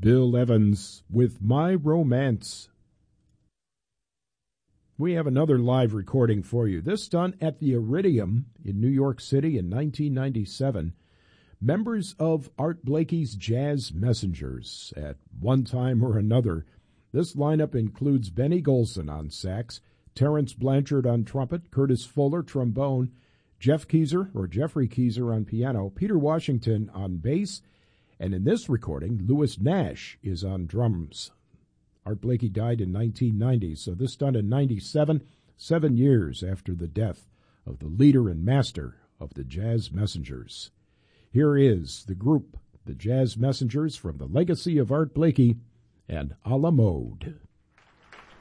Bill Evans with My Romance. We have another live recording for you, this done at the Iridium in New York City in 1997. Members of Art Blakey's Jazz Messengers at one time or another. This lineup includes Benny Golson on sax, Terrence Blanchard on trumpet, Curtis Fuller trombone, Jeffrey Keyser on piano, Peter Washington on bass, and in this recording, Louis Nash is on drums. Art Blakey died in 1990, so this done in 97, 7 years after the death of the leader and master of the Jazz Messengers. Here is the group, the Jazz Messengers, from the legacy of Art Blakey and A La Mode.